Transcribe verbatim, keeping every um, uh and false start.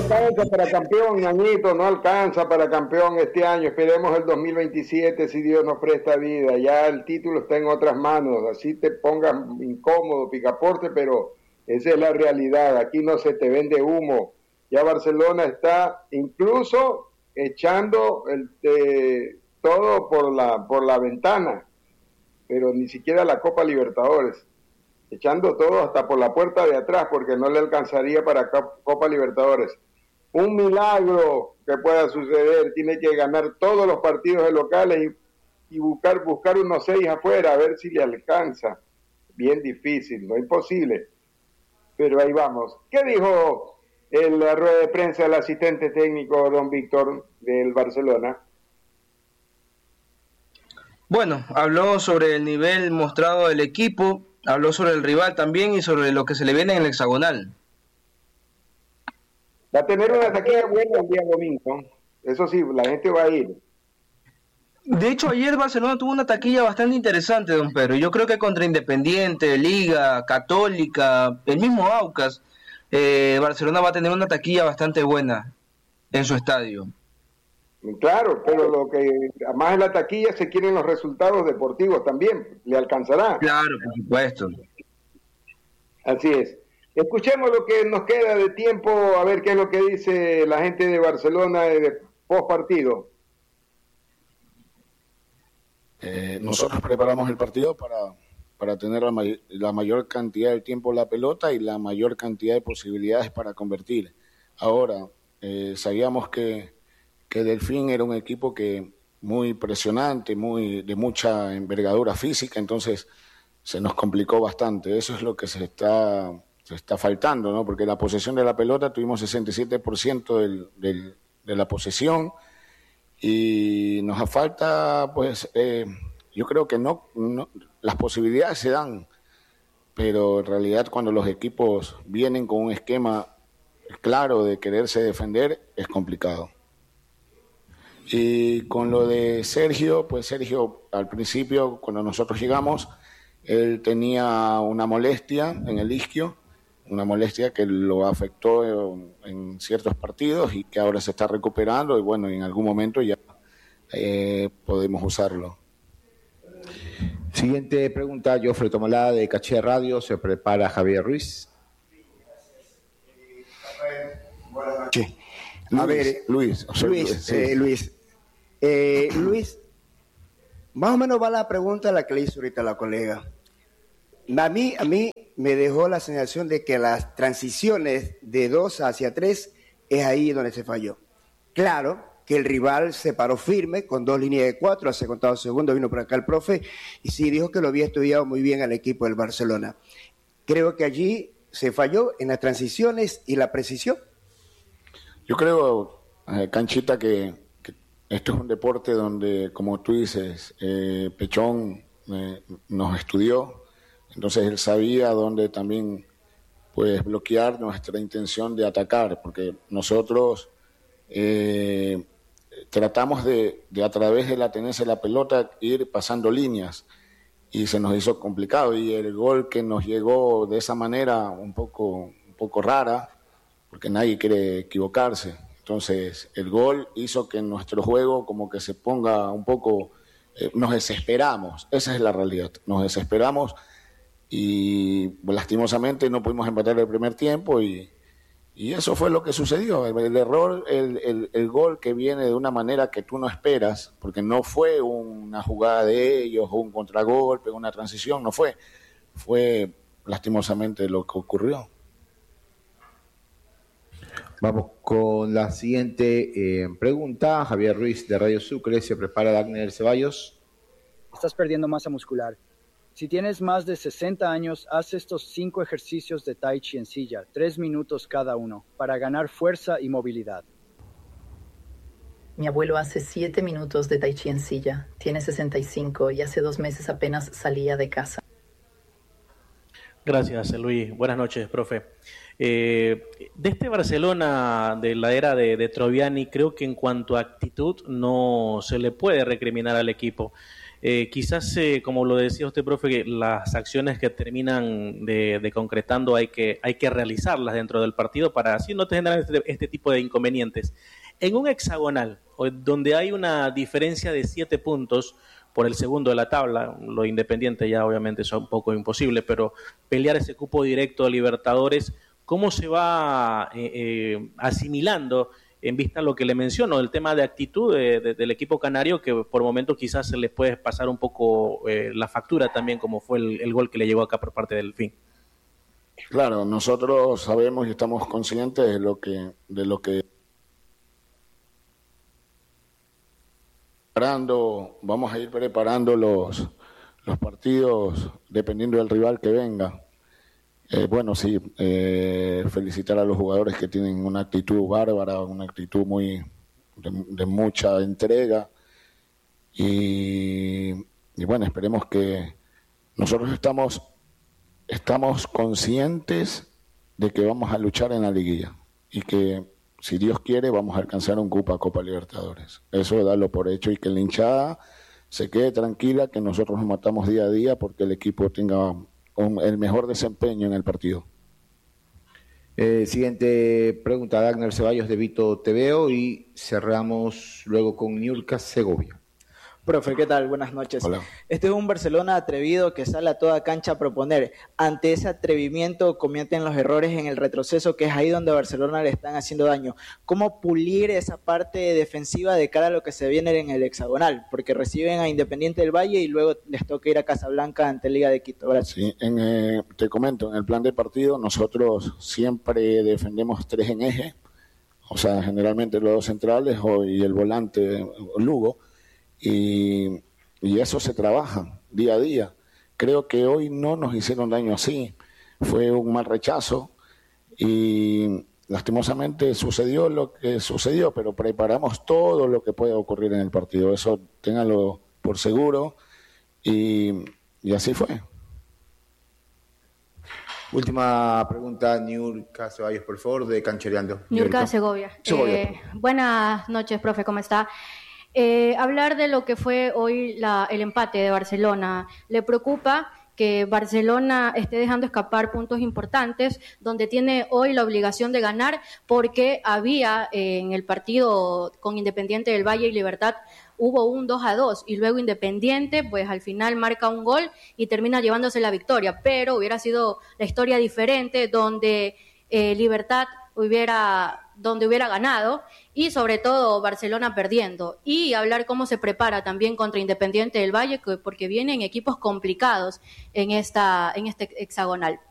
alcanza para campeón, Ñañito, no alcanza para campeón este año. Esperemos el dos mil veintisiete si Dios nos presta vida. Ya el título está en otras manos. Así te pongas incómodo, picaporte, pero esa es la realidad. Aquí no se te vende humo. Ya Barcelona está incluso echando el, eh, todo por la, por la ventana, pero ni siquiera la Copa Libertadores. Echando todo hasta por la puerta de atrás porque no le alcanzaría para Copa Libertadores. Un milagro que pueda suceder, tiene que ganar todos los partidos de locales y, y buscar, buscar unos seis afuera a ver si le alcanza. Bien difícil, no imposible, pero ahí vamos. ¿Qué dijo en la rueda de prensa del asistente técnico don Víctor del Barcelona? Bueno, habló sobre el nivel mostrado del equipo, habló sobre el rival también y sobre lo que se le viene en el hexagonal. Va a tener una taquilla buena el día domingo. Eso sí, la gente va a ir. De hecho, ayer Barcelona tuvo una taquilla bastante interesante, don Pedro. Yo creo que contra Independiente, Liga, Católica, el mismo Aucas, eh, Barcelona va a tener una taquilla bastante buena en su estadio. Claro, pero lo que además en la taquilla se quieren los resultados deportivos también. ¿Le alcanzará? Claro, por supuesto. Así es. Escuchemos lo que nos queda de tiempo, a ver qué es lo que dice la gente de Barcelona de post partido. Eh, nosotros preparamos el partido para, para tener la, may- la mayor cantidad de tiempo la pelota y la mayor cantidad de posibilidades para convertir. Ahora, eh, sabíamos que, que Delfín era un equipo que muy presionante, muy de mucha envergadura física, entonces se nos complicó bastante. Eso es lo que se está, se está faltando, ¿no? Porque la posesión de la pelota tuvimos sesenta y siete por ciento del, del, de la posesión. Y nos falta, pues, eh, yo creo que no, no, las posibilidades se dan, pero en realidad cuando los equipos vienen con un esquema claro de quererse defender, es complicado. Y con lo de Sergio, pues Sergio, al principio, cuando nosotros llegamos, él tenía una molestia en el isquio, una molestia que lo afectó en, en ciertos partidos y que ahora se está recuperando y bueno, en algún momento ya eh, podemos usarlo. Siguiente pregunta, Jofre Tomolada de Caché Radio, se prepara Javier Ruiz. Sí. A Luis, ver, Luis, Luis, Luis, sí. eh, Luis, eh, Luis, más o menos va la pregunta a la que le hizo ahorita la colega. A mí, a mí me dejó la sensación de que las transiciones de dos hacia tres es ahí donde se falló. Claro que el rival se paró firme con dos líneas de cuatro, hace contado segundo, vino por acá el profe, y sí dijo que lo había estudiado muy bien al equipo del Barcelona. Creo que allí se falló en las transiciones y la precisión. Yo creo, eh, Canchita, que, que esto es un deporte donde, como tú dices, eh, Pechón eh, nos estudió. Entonces él sabía dónde también pues bloquear nuestra intención de atacar, porque nosotros eh, tratamos de, de a través de la tenencia de la pelota ir pasando líneas y se nos hizo complicado y el gol que nos llegó de esa manera un poco, un poco rara, porque nadie quiere equivocarse. Entonces el gol hizo que nuestro juego como que se ponga un poco, eh, nos desesperamos, esa es la realidad, nos desesperamos. Y lastimosamente no pudimos empatar el primer tiempo y, y eso fue lo que sucedió. El, el error, el, el, el gol que viene de una manera que tú no esperas, porque no fue una jugada de ellos o un contragolpe, una transición, no fue. Fue lastimosamente lo que ocurrió. Vamos con la siguiente eh, pregunta. Javier Ruiz de Radio Sucre, se prepara Dagner Ceballos. Estás perdiendo masa muscular. Si tienes más de sesenta años, haz estos cinco ejercicios de Tai Chi en silla, tres minutos cada uno, para ganar fuerza y movilidad. Mi abuelo hace siete minutos de Tai Chi en silla, tiene sesenta y cinco y hace dos meses apenas salía de casa. Gracias, Luis. Buenas noches, profe. Eh, de este Barcelona de la era de, de Troviani, creo que en cuanto a actitud no se le puede recriminar al equipo. Eh, quizás, eh, como lo decía usted, profe, que las acciones que terminan de, de concretando hay que, hay que realizarlas dentro del partido para así no tener este, este tipo de inconvenientes. En un hexagonal, donde hay una diferencia de siete puntos por el segundo de la tabla, lo Independiente ya obviamente es un poco imposible, pero pelear ese cupo directo a Libertadores, ¿cómo se va eh, eh, asimilando en vista a lo que le menciono, el tema de actitud de, de, del equipo canario, que por momentos quizás se les puede pasar un poco eh, la factura también, como fue el, el gol que le llegó acá por parte del Delfín? Claro, nosotros sabemos y estamos conscientes de lo que, de lo que preparando, vamos a ir preparando los, los partidos dependiendo del rival que venga. Eh, bueno, sí, eh, felicitar a los jugadores que tienen una actitud bárbara, una actitud muy de, de mucha entrega y, y bueno, esperemos que nosotros estamos, estamos conscientes de que vamos a luchar en la liguilla y que si Dios quiere vamos a alcanzar un cupo a Copa Libertadores. Eso darlo por hecho y que la hinchada se quede tranquila, que nosotros nos matamos día a día porque el equipo tenga con el mejor desempeño en el partido. Eh, siguiente pregunta, Dagner Ceballos de Vito T V O y cerramos luego con Niurka Segovia. Profe, ¿qué tal? Buenas noches. Hola. Este es un Barcelona atrevido que sale a toda cancha a proponer. Ante ese atrevimiento cometen los errores en el retroceso, que es ahí donde a Barcelona le están haciendo daño. ¿Cómo pulir esa parte defensiva de cara a lo que se viene en el hexagonal? Porque reciben a Independiente del Valle y luego les toca ir a Casablanca ante Liga de Quito. Gracias. Sí, en, eh, te comento, en el plan de partido nosotros siempre defendemos tres en eje, o sea, generalmente los dos centrales o, y el volante Lugo. Y, y eso se trabaja día a día. Creo que hoy no nos hicieron daño así. Fue un mal rechazo y lastimosamente sucedió lo que sucedió, pero preparamos todo lo que pueda ocurrir en el partido. Eso ténganlo por seguro y, y así fue. Última pregunta, Niurka Ceballos, por favor, de Canchereando. Niurka Segovia. Segovia. Eh, buenas noches, profe, ¿cómo está? Eh, hablar de lo que fue hoy la, el empate de Barcelona. ¿Le preocupa que Barcelona esté dejando escapar puntos importantes donde tiene hoy la obligación de ganar? Porque había eh, en el partido con Independiente del Valle y Libertad hubo un dos a dos y luego Independiente pues al final marca un gol y termina llevándose la victoria, pero hubiera sido la historia diferente donde eh, Libertad hubiera donde hubiera ganado y sobre todo Barcelona perdiendo, y hablar cómo se prepara también contra Independiente del Valle, porque vienen equipos complicados en esta en este hexagonal.